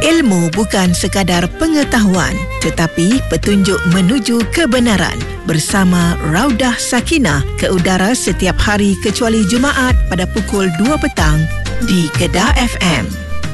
Ilmu bukan sekadar pengetahuan, tetapi petunjuk menuju kebenaran. Bersama Raudah Sakinah ke udara setiap hari kecuali Jumaat pada pukul 2 petang di Kedah FM.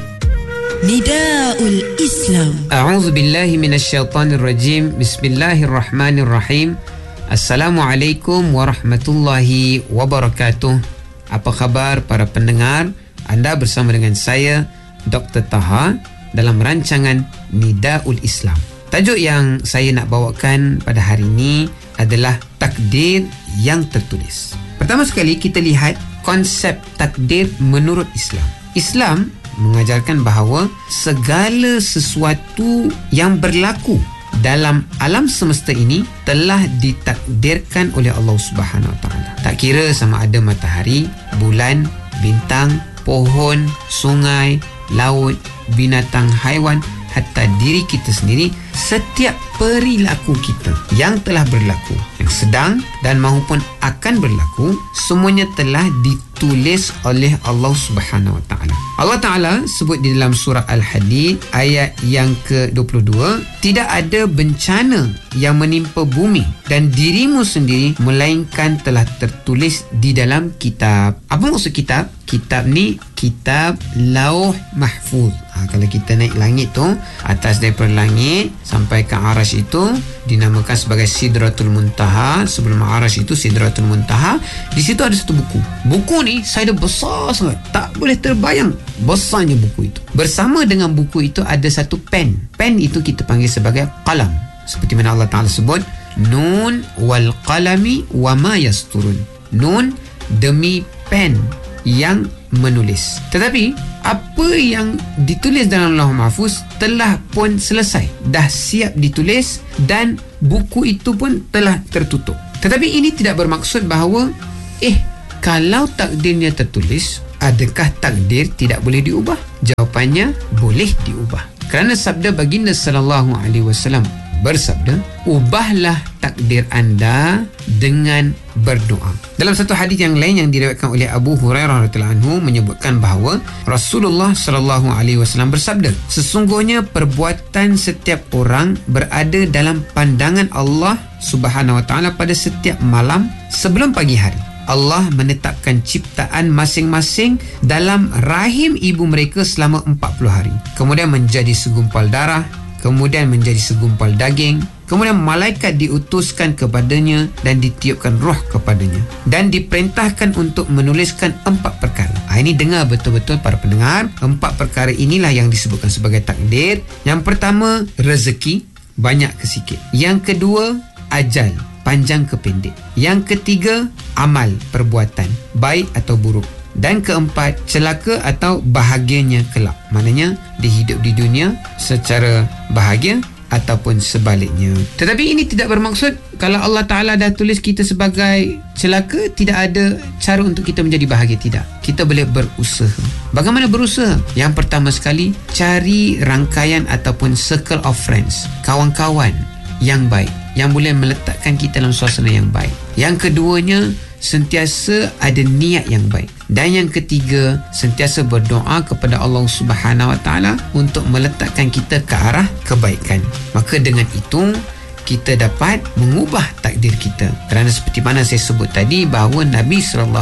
Nidaul Islam. A'udzu billahi minasyaitonir rajim. Bismillahirrahmanirrahim. Assalamualaikum warahmatullahi wabarakatuh. Apa khabar para pendengar? Anda bersama dengan saya Dr. Taha dalam rancangan Nidaul Islam. Tajuk yang saya nak bawakan pada hari ini adalah takdir yang tertulis. Pertama sekali kita lihat konsep takdir menurut Islam. Islam mengajarkan bahawa segala sesuatu yang berlaku dalam alam semesta ini telah ditakdirkan oleh Allah Subhanahu Wa Taala. Tak kira sama ada matahari, bulan, bintang, pohon, sungai, laut, binatang, haiwan, hatta diri kita sendiri, setiap perilaku kita yang telah berlaku, yang sedang dan maupun akan berlaku, semuanya telah ditulis oleh Allah Subhanahu Wa Taala. Allah Taala sebut di dalam surah Al-Hadid ayat yang ke-22, tidak ada bencana yang menimpa bumi dan dirimu sendiri melainkan telah tertulis di dalam kitab. Apa maksud kitab? Kitab ni kitab Lauh Mahfuz. Kalau kita naik langit tu, atas daripada langit sampai ke Arash itu dinamakan sebagai Sidratul Muntaha. Sebelum Arash itu Sidratul Muntaha. Di situ ada satu buku. Buku ni saya dah besar sangat, tak boleh terbayang besarnya buku itu. Bersama dengan buku itu ada satu pen. Pen itu kita panggil sebagai qalam. Seperti mana Allah Ta'ala sebut, Nun wal qalami wa ma yasturun. Nun demi pen yang menulis. Tetapi apa yang ditulis dalam Lauh Mahfuz telah pun selesai, dah siap ditulis dan buku itu pun telah tertutup. Tetapi ini tidak bermaksud bahawa kalau takdirnya tertulis, adakah takdir tidak boleh diubah? Jawapannya, boleh diubah. Kerana sabda baginda sallallahu alaihi wasallam bersabda, ubahlah takdir anda dengan berdoa. Dalam satu hadis yang lain yang diriwayatkan oleh Abu Hurairah radhiyallahu anhu menyebutkan bahawa Rasulullah sallallahu alaihi wasallam bersabda, sesungguhnya perbuatan setiap orang berada dalam pandangan Allah Subhanahu Wa Taala pada setiap malam sebelum pagi hari. Allah menetapkan ciptaan masing-masing dalam rahim ibu mereka selama 40 hari. Kemudian menjadi segumpal darah, kemudian menjadi segumpal daging, kemudian malaikat diutuskan kepadanya dan ditiupkan roh kepadanya dan diperintahkan untuk menuliskan 4 perkara. Ini dengar betul-betul para pendengar. 4 perkara inilah yang disebutkan sebagai takdir. Yang pertama, rezeki, banyak ke sikit. Yang kedua, ajal, panjang ke pendek. Yang ketiga, amal, perbuatan, baik atau buruk. Dan keempat, celaka atau bahagianya kelak. Maknanya dia hidup di dunia secara bahagia ataupun sebaliknya. Tetapi ini tidak bermaksud kalau Allah Ta'ala dah tulis kita sebagai celaka, tidak ada cara untuk kita menjadi bahagia. Tidak. Kita boleh berusaha. Bagaimana berusaha? Yang pertama sekali, cari rangkaian ataupun circle of friends, kawan-kawan yang baik, yang boleh meletakkan kita dalam suasana yang baik. Yang keduanya, sentiasa ada niat yang baik. Dan yang ketiga, sentiasa berdoa kepada Allah Subhanahu Wa Taala untuk meletakkan kita ke arah kebaikan. Maka dengan itu kita dapat mengubah takdir kita. Kerana seperti mana saya sebut tadi bahawa Nabi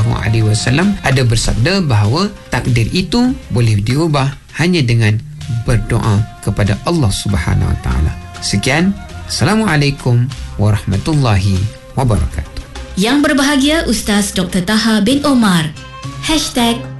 SAW ada bersabda bahawa takdir itu boleh diubah hanya dengan berdoa kepada Allah Subhanahu Wa Taala. Sekian. Assalamualaikum warahmatullahi wabarakatuh. Yang berbahagia Ustaz Dr. Taha bin Omar.